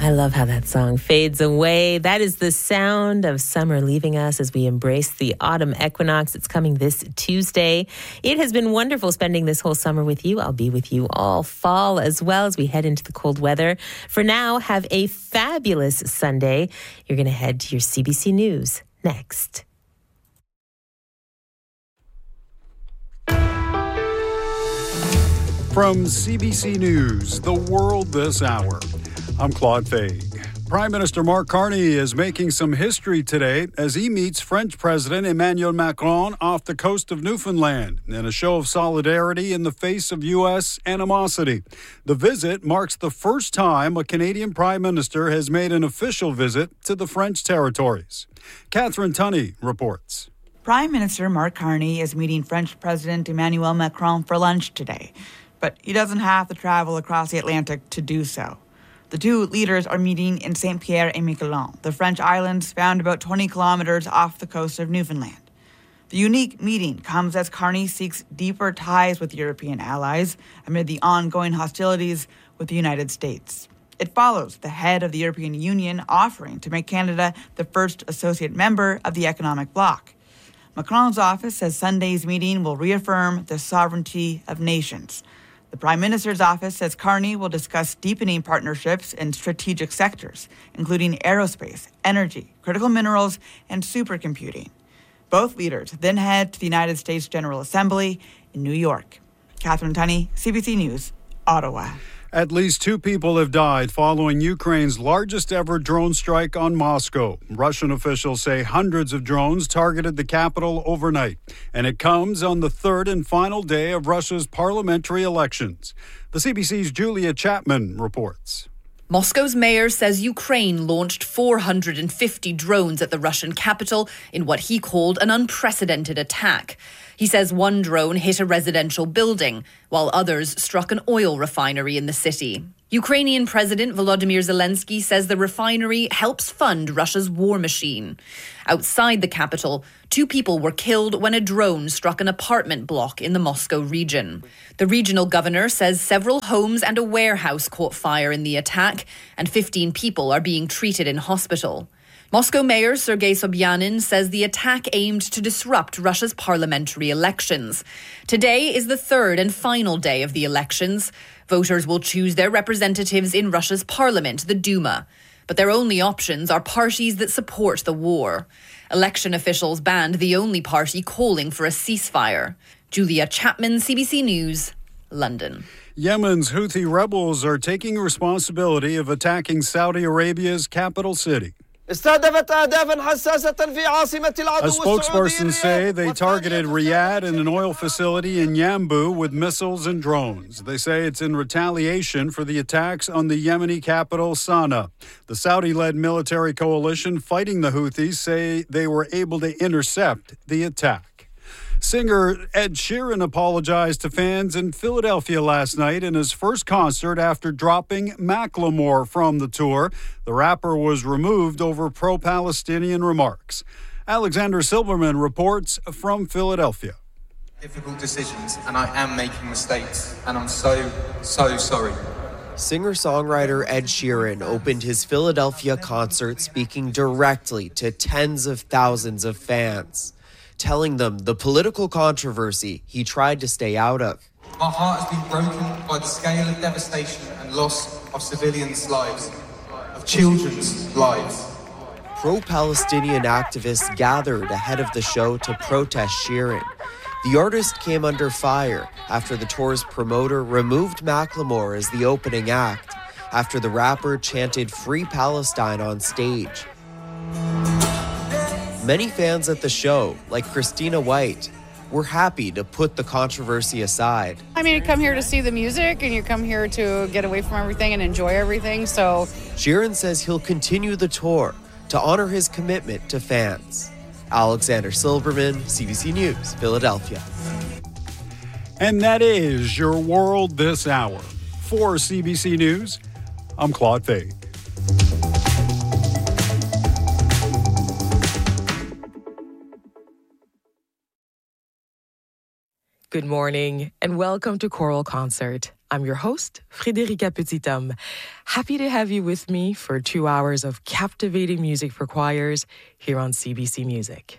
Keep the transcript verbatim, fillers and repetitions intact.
I love how that song fades away. That is the sound of summer leaving us as we embrace the autumn equinox. It's coming this Tuesday. It has been wonderful spending this whole summer with you. I'll be with you all fall as well as we head into the cold weather. For now, have a fabulous Sunday. You're going to head to your C B C News next. From C B C News, The World This Hour, I'm Claude Faye. Prime Minister Mark Carney is making some history today as he meets French President Emmanuel Macron off the coast of Newfoundland in a show of solidarity in the face of U S animosity. The visit marks the first time a Canadian Prime Minister has made an official visit to the French territories. Catherine Tunney reports. Prime Minister Mark Carney is meeting French President Emmanuel Macron for lunch today, but he doesn't have to travel across the Atlantic to do so. The two leaders are meeting in Saint-Pierre-et-Miquelon, the French islands found about twenty kilometers off the coast of Newfoundland. The unique meeting comes as Carney seeks deeper ties with European allies amid the ongoing hostilities with the United States. It follows the head of the European Union offering to make Canada the first associate member of the economic bloc. Macron's office says Sunday's meeting will reaffirm the sovereignty of nations. The Prime Minister's office says Carney will discuss deepening partnerships in strategic sectors, including aerospace, energy, critical minerals, and supercomputing. Both leaders then head to the United States General Assembly in New York. Catherine Tunney, C B C News, Ottawa. At least two people have died following Ukraine's largest ever drone strike on Moscow. Russian officials say hundreds of drones targeted the capital overnight, and it comes on the third and final day of Russia's parliamentary elections. The C B C's Julia Chapman reports. Moscow's mayor says Ukraine launched four hundred fifty drones at the Russian capital in what he called an unprecedented attack. He says one drone hit a residential building, while others struck an oil refinery in the city. Ukrainian President Volodymyr Zelensky says the refinery helps fund Russia's war machine. Outside the capital, two people were killed when a drone struck an apartment block in the Moscow region. The regional governor says several homes and a warehouse caught fire in the attack, and fifteen people are being treated in hospital. Moscow Mayor Sergei Sobyanin says the attack aimed to disrupt Russia's parliamentary elections. Today is the third and final day of the elections. Voters will choose their representatives in Russia's parliament, the Duma. But their only options are parties that support the war. Election officials banned the only party calling for a ceasefire. Julia Chapman, C B C News, London. Yemen's Houthi rebels are taking responsibility of attacking Saudi Arabia's capital city. A spokesperson say they targeted Riyadh and an oil facility in Yanbu with missiles and drones. They say it's in retaliation for the attacks on the Yemeni capital, Sana'a. The Saudi-led military coalition fighting the Houthis say they were able to intercept the attack. Singer Ed Sheeran apologized to fans in Philadelphia last night in his first concert after dropping Macklemore from the tour. The rapper was removed over pro-Palestinian remarks. Alexander Silberman reports from Philadelphia. Difficult decisions, and I am making mistakes, and I'm so, so sorry. Singer-songwriter Ed Sheeran opened his Philadelphia concert speaking directly to tens of thousands of fans, telling them the political controversy he tried to stay out of. My heart has been broken by the scale of devastation and loss of civilians' lives, of children's lives. Pro-Palestinian activists gathered ahead of the show to protest Sheeran. The artist came under fire after the tour's promoter removed Macklemore as the opening act, after the rapper chanted "Free Palestine" on stage. Many fans at the show, like Christina White, were happy to put the controversy aside. I mean, you come here to see the music and you come here to get away from everything and enjoy everything, so... Sheeran says he'll continue the tour to honor his commitment to fans. Alexander Silberman, C B C News, Philadelphia. And that is your World This Hour. For C B C News, I'm Claude Faye. Good morning and welcome to Choral Concert. I'm your host, Frédérica Petithomme. Happy to have you with me for two hours of captivating music for choirs here on C B C Music.